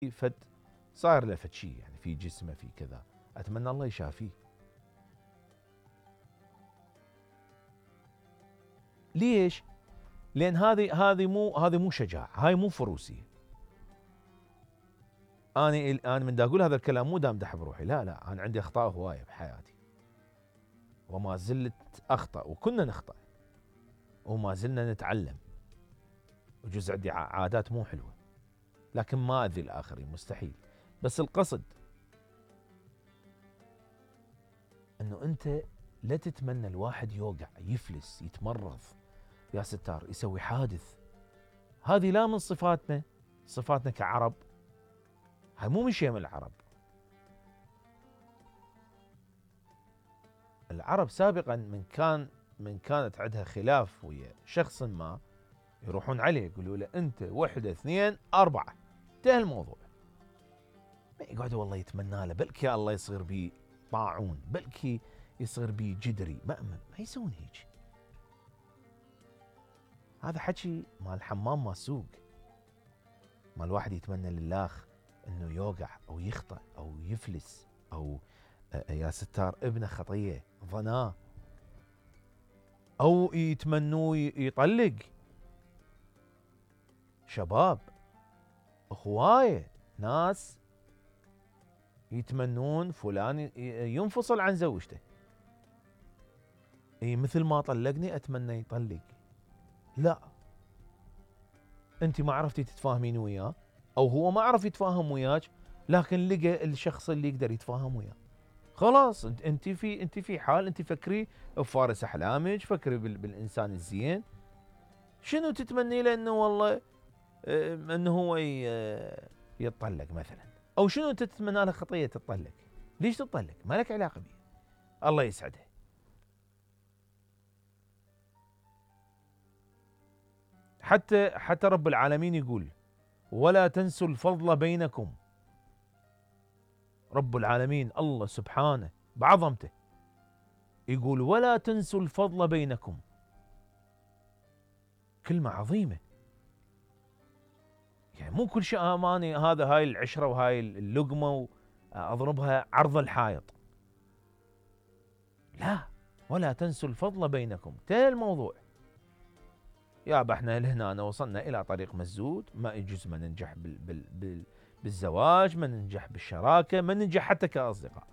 فد صاير له فد شيء يعني في جسمه في كذا، اتمنى الله يشافيه. ليش؟ لان هذه مو شجاعه، هاي مو فروسيه. انا من دا اقول هذا الكلام مو دا امدح بروحي، لا لا، انا عندي اخطاء هوايه بحياتي وما زلت اخطا، وكنا نخطا وما زلنا نتعلم، وجزء عندي عادات مو حلوه، لكن ما اذي الاخرين مستحيل. بس القصد انه انت لا تتمنى الواحد يوقع، يفلس، يتمرض، يا ستار، يسوي حادث. هذه لا من صفاتنا كعرب، هاي مو من شيء من العرب. العرب سابقا من كانت عندها خلاف ويا شخص ما، يروحون عليه يقولوا له انت 1 2 4، انتهى الموضوع. ما يقعدوا والله يتمنى له، بلكي الله يصير بي طاعون، بلكي يصير بي جدري، ما يسوون هيك. هذا حكي مال الحمام ما سوق، ما الواحد يتمنى لله انه يوقع او يخطأ او يفلس، او يا ستار ابنه خطيه ظناه، او يتمنوه يطلق. شباب هوايه ناس يتمنون فلان ينفصل عن زوجته، اي مثل ما طلقني اتمنى يطلق. لا، انت ما عرفتي تتفاهمين وياه، او هو ما عرف يتفاهم وياك، لكن لقى الشخص اللي يقدر يتفاهم وياه. خلاص انت في حال، انت فكري بفارس احلامك، فكري بالانسان الزين. شنو تتمني له؟ انه والله انه هو يتطلق مثلا، او شنو انت تتمنى له؟ خطيه تتطلق. ليش تتطلق؟ ما لك علاقه بيه. الله يسعدها. حتى رب العالمين يقول ولا تنسوا الفضل بينكم. رب العالمين الله سبحانه بعظمته يقول ولا تنسوا الفضل بينكم. كلمة عظيمة، يعني مو كل شيء اماني هاي العشرة وهاي اللقمة اضربها عرض الحائط. لا، ولا تنسوا الفضل بينكم، انتهى الموضوع. يابا احنا لهنا وصلنا الى طريق مسدود، ما يجوز ما ننجح بالزواج، ما ننجح بالشراكة، ما ننجح حتى كأصدقاء.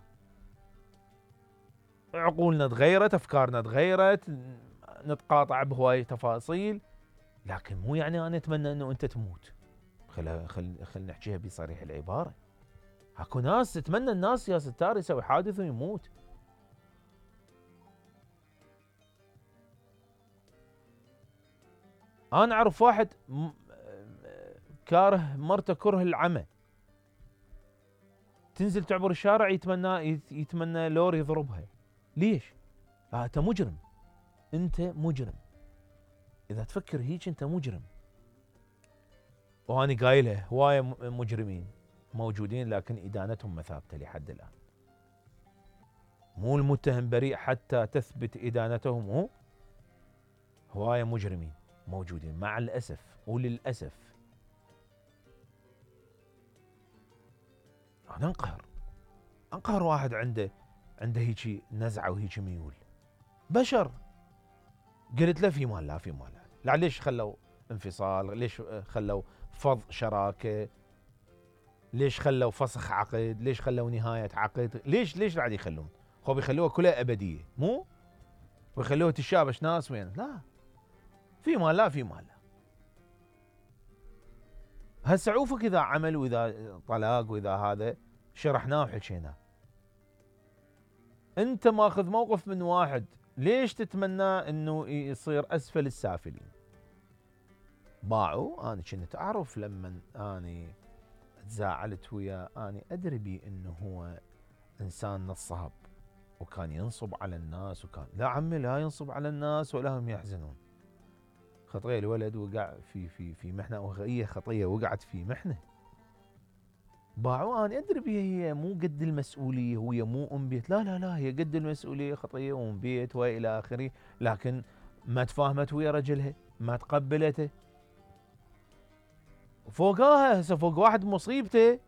عقولنا تغيرت، افكارنا تغيرت، نتقاطع بهواي تفاصيل، لكن مو يعني انا اتمنى انه انت تموت. خل نحكيها بصريح العباره. اكو ناس تتمنى الناس يا ستار يسوي حادث ويموت. انا اعرف واحد كاره مرته كره العمى، تنزل تعبر الشارع يتمنى لور يضربها. ليش؟ انت مجرم، انت مجرم، اذا تفكر هيك انت مجرم. واني قايله هوايه مجرمين موجودين، لكن ادانتهم ما ثابته لحد الان. مو المتهم بريء حتى تثبت ادانتهم، هو هوايه مجرمين موجودين مع الاسف وللاسف. انا انقهر واحد عنده هيجي نزعه وهيجي ميول. بشر. قلت له في مال لا في مال لا، ليش خلوا انفصال؟ ليش خلوا فض شراكه؟ ليش خلوا فسخ عقد؟ ليش خلوا نهايه عقد؟ ليش قاعد يخلون؟ هو بيخلوها كلها ابديه، مو ويخلوها تشابش ناس وين؟ لا، في مال لا في مال لا. هسه عوفك اذا عمل واذا طلاق واذا هذا شرحناه وحكيناه. انت ماخذ موقف من واحد، ليش تتمنى انه يصير اسفل السافلين؟ باعوا. انا كنت اعرف لما اني تزاعلت وياه، اني ادري بي انه هو انسان نصاب وكان ينصب على الناس، وكان لا عمي لا ينصب على الناس ولا هم يحزنون. خطيه الولد وقع في محنه، وهي خطيه وقعت في محنه. باعوا. انا ادري بي هي مو قد المسؤوليه، وهي مو ام بيت، لا لا لا، هي قد المسؤوليه، خطيه وام بيت والى اخره، لكن ما تفاهمت ويا رجلها، ما تقبلته. فوقاها هسه فوق واحد مصيبته